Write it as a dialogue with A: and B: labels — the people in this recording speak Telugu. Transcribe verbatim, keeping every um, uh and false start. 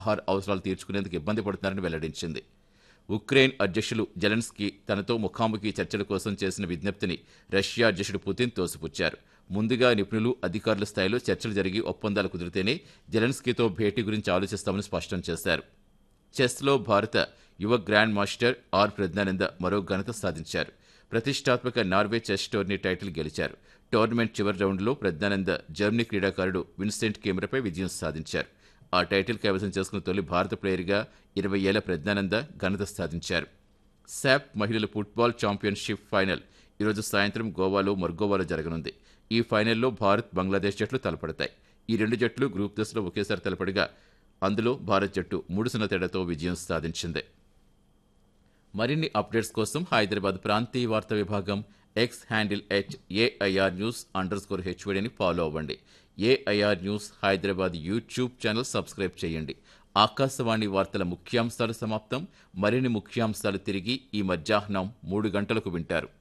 A: ఆహార అవసరాలు తీర్చుకునేందుకు ఇబ్బంది పడుతున్నారని వెల్లడించింది. ఉక్రెయిన్ అధ్యక్షులు జెలెన్స్కీ తనతో ముఖాముఖి చర్చల కోసం చేసిన విజ్ఞప్తిని రష్యా అధ్యక్షుడు పుతిన్ తోసిపుచ్చారు. ముందుగా నిపుణులు, అధికారుల స్థాయిలో చర్చలు జరిగి ఒప్పందాలు కుదిరితేనే జెలెన్స్కీతో భేటీ గురించి ఆలోచిస్తామని స్పష్టం చేశారు. చెస్లో భారత యువ గ్రాండ్ మాస్టర్ ఆర్ ప్రజ్ఞానంద మరో ఘనత సాధించారు. ప్రతిష్టాత్మక నార్వే చెస్ టోర్నీ టైటిల్ గెలిచారు. టోర్నమెంట్ చివరి రౌండ్లో ప్రజ్ఞానంద జర్మనీ క్రీడాకారుడు విన్సెంట్ కెమెరాపై విజయం సాధించారు. ఆ టైటిల్ కైవసం చేసుకున్న తొలి భారత ప్లేయర్గా ఇరవై ఏళ్ల ప్రజ్ఞానంద ఘనత సాధించారు. శాప్ మహిళల ఫుట్బాల్ ఛాంపియన్షిప్ ఫైనల్ ఈరోజు సాయంత్రం గోవాలో మర్గోవాలో జరగనుంది. ఈ ఫైనల్లో భారత్, బంగ్లాదేశ్ జట్లు తలపడతాయి. ఈ రెండు జట్లు గ్రూప్ దశలో ఒకేసారి తలపడగా అందులో భారత్ జట్టు మూడు సున్నా తేడాతో విజయం సాధించింది. మరిన్ని అప్డేట్స్ కోసం హైదరాబాద్ ప్రాంతీయ వార్తా విభాగం X handle at AIR news under score హెచ్వీడీని follow అవ్వండి. AIR news Hyderabad YouTube channel subscribe చేయండి. ఆకాశవాణి వార్తల ముఖ్యాంశాలు సమాప్తం. మరిన్ని ముఖ్యాంశాలు తిరిగి ఈ మధ్యాహ్నం మూడు గంటలకు వింటారు.